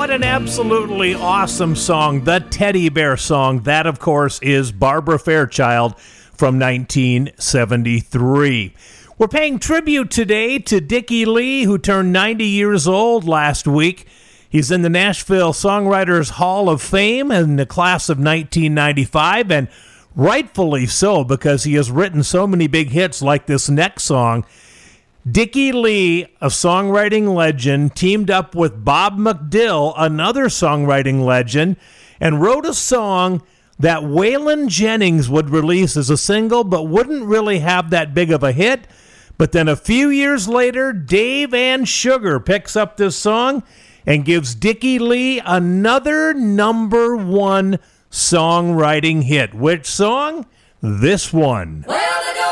What an absolutely awesome song, the Teddy Bear Song. That, of course, is Barbara Fairchild from 1973. We're paying tribute today to Dickie Lee, who turned 90 years old last week. He's in the Nashville Songwriters Hall of Fame in the class of 1995, and rightfully so, because he has written so many big hits like this next song. Dickie Lee, a songwriting legend, teamed up with Bob McDill, another songwriting legend, and wrote a song that Waylon Jennings would release as a single but wouldn't really have that big of a hit. But then a few years later, Dave and Sugar picks up this song and gives Dickie Lee another number one songwriting hit. Which song? This one. Well,